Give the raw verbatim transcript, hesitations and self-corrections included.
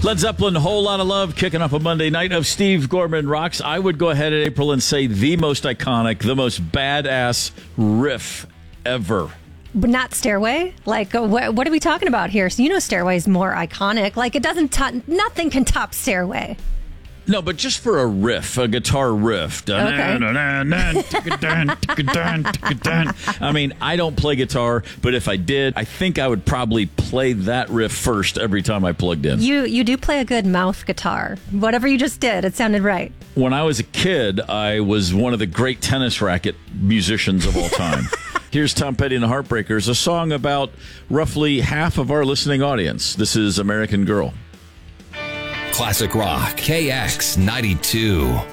Led Zeppelin, Whole Lotta Love, kicking off a Monday night of Steve Gorman Rocks. I would go ahead in April and say the most iconic, the most badass riff ever. But not Stairway? Like, uh, wh- what are we talking about here? So you know Stairway is more iconic. Like, it doesn't, t- nothing can top Stairway. No, but just for a riff, a guitar riff. Okay. I mean, I don't play guitar, but if I did, I think I would probably play that riff first every time I plugged in. You you do play a good mouth guitar. Whatever you just did, it sounded right. When I was a kid, I was one of the great tennis racket musicians of all time. Here's Tom Petty and the Heartbreakers, a song about roughly half of our listening audience. This is American Girl. Classic Rock, K X ninety-two.